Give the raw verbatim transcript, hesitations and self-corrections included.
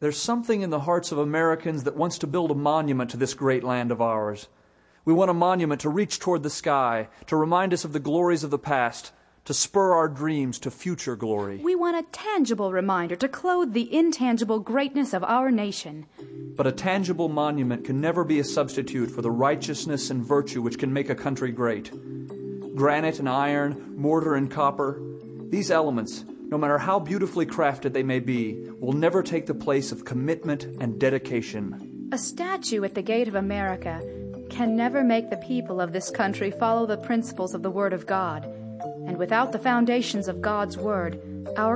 There's something in the hearts of Americans that wants to build a monument to this great land of ours. We want a monument to reach toward the sky, to remind us of the glories of the past, to spur our dreams to future glory. We want a tangible reminder to clothe the intangible greatness of our nation. But a tangible monument can never be a substitute for the righteousness and virtue which can make a country great. Granite and iron, mortar and copper, these elements, no matter how beautifully crafted they may be, will never take the place of commitment and dedication. A statue at the gate of America can never make the people of this country follow the principles of the Word of God. And without the foundations of God's Word, our